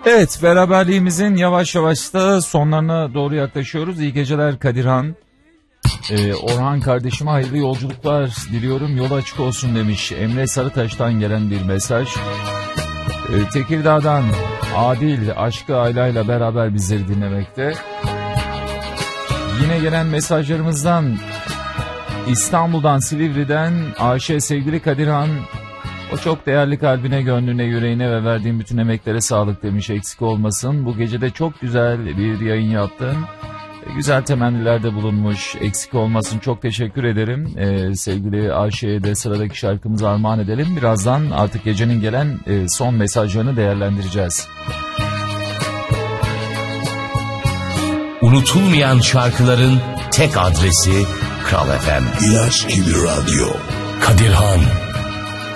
Evet, beraberliğimizin yavaş yavaş da sonlarına doğru yaklaşıyoruz. İyi geceler Kadirhan. Orhan kardeşime hayırlı yolculuklar diliyorum. Yolu açık olsun demiş. Emre Sarıtaş'tan gelen bir mesaj. Tekirdağ'dan Adil Aşkı Ayla'yla beraber bizleri dinlemekte. Yine gelen mesajlarımızdan İstanbul'dan, Silivri'den Ayşe, sevgili Kadirhan, o çok değerli kalbine, gönlüne, yüreğine ve verdiğin bütün emeklere sağlık demiş, eksik olmasın. Bu gecede çok güzel bir yayın yaptın. Güzel temennilerde bulunmuş, eksik olmasın, çok teşekkür ederim. Sevgili Ayşe'ye de sıradaki şarkımızı armağan edelim. Birazdan artık gecenin gelen son mesajlarını değerlendireceğiz. Unutulmayan şarkıların tek adresi Kral FM. İlaç gibi radyo. Kadirhan.